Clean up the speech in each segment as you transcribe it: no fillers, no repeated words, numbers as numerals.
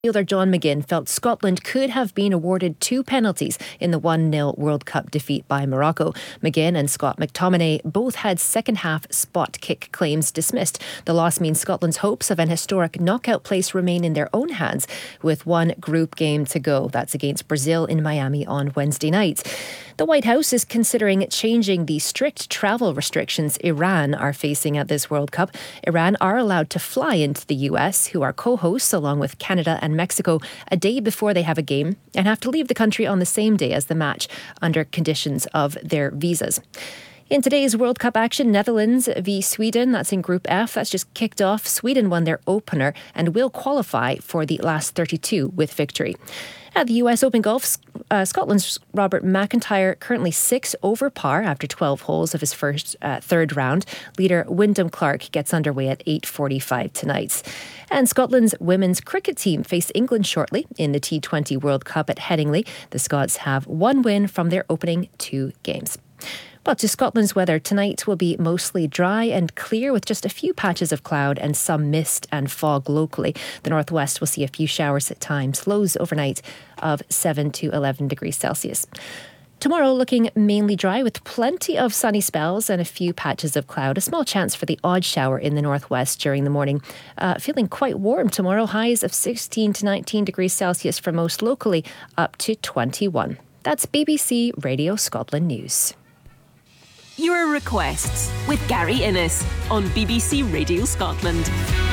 Midfielder John McGinn felt Scotland could have been awarded 2 penalties in the 1-0 World Cup defeat by Morocco. McGinn and Scott McTominay both had second-half spot kick claims dismissed. The loss means Scotland's hopes of an historic knockout place remain in their own hands, with one group game to go. That's against Brazil in Miami on Wednesday night. The White House is considering changing the strict travel restrictions Iran are facing at this World Cup. Iran are allowed to fly into the US, who are co-hosts along with Canada and Mexico, a day before they have a game, and have to leave the country on the same day as the match under conditions of their visas. In today's World Cup action, Netherlands v Sweden, that's in Group F, that's just kicked off. Sweden won their opener and will qualify for the last 32 with victory. At the US Open Golf, Scotland's Robert McIntyre currently 6 over par after 12 holes of his third round. Leader Wyndham Clark gets underway at 8:45 tonight. And Scotland's women's cricket team face England shortly in the T20 World Cup at Headingley. The Scots have 1 win from their opening 2 games. But to Scotland's weather, tonight will be mostly dry and clear with just a few patches of cloud and some mist and fog locally. The northwest will see a few showers at times, lows overnight of 7 to 11 degrees Celsius. Tomorrow looking mainly dry with plenty of sunny spells and a few patches of cloud. A small chance for the odd shower in the northwest during the morning. Feeling quite warm tomorrow, highs of 16 to 19 degrees Celsius for most, locally up to 21. That's BBC Radio Scotland News. Your requests with Gary Innes on BBC Radio Scotland.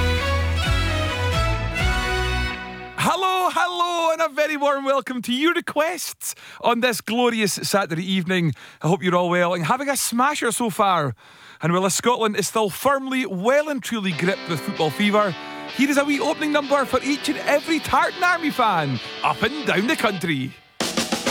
Hello, and a very warm welcome to your requests on this glorious Saturday evening. I hope you're all well and having a smasher so far. And while Scotland is still firmly, well and truly gripped with football fever, here is a wee opening number for each and every Tartan Army fan up and down the country.